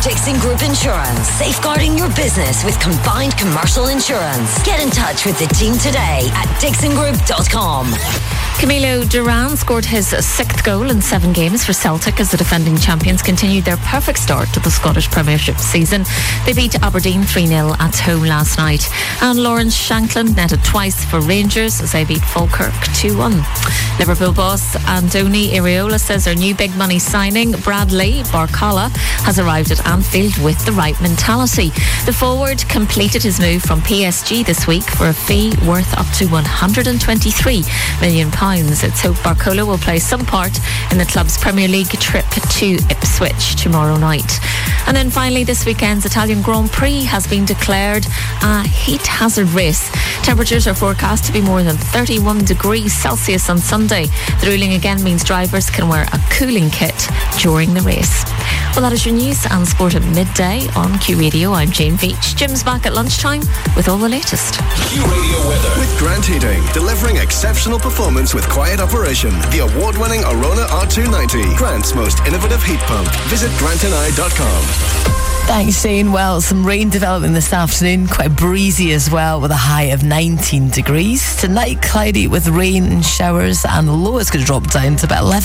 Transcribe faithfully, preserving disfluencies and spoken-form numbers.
Dixon Group Insurance, safeguarding your business with combined commercial insurance. Get in touch with the team today at dixon group dot com. Camilo Duran scored his sixth goal in seven games for Celtic as the defending champions continued their perfect start to the Scottish Premiership season. They beat Aberdeen three nil at home last night. And Lawrence Shanklin netted twice for Rangers as they beat Falkirk two one. Liverpool boss Andoni Iraola says their new big money signing, Bradley Barcola, has arrived at Anfield with the right mentality. The forward completed his move from P S G this week for a fee worth up to one hundred twenty-three million pounds. It's hoped Barcola will play some part in the club's Premier League trip to Ipswich tomorrow night. And then finally, this weekend's Italian Grand Prix has been declared a heat hazard race. Temperatures are forecast to be more than thirty-one degrees Celsius on Sunday. The ruling again means drivers can wear a cooling kit during the race. Well, that is your news and sport at midday on Q Radio. I'm Jane Veach. Jim's back at lunchtime with all the latest. Q Radio weather with Grant Heating, delivering exceptional performance with quiet operation. The award-winning Arona R two ninety, Grant's most innovative heat pump. Visit grant and I dot com. Thanks, Shane. Well, some rain developing this afternoon, quite breezy as well, with a high of nineteen degrees. Tonight, cloudy with rain and showers, and the low is going to drop down to about eleven.